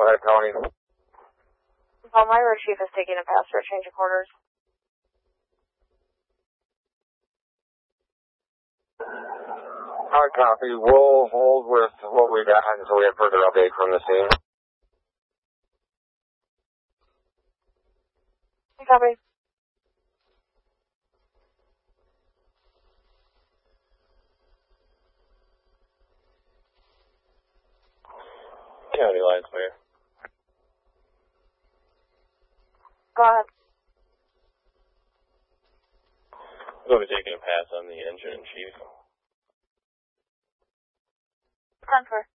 ahead, Tony. Palmyra Chief is taking a pass for a change of quarters. Hard copy. We'll hold with what we got until we have further update from the scene. Copy. County line clear. Go ahead. We'll be taking a pass on the engine, Chief. Transfer.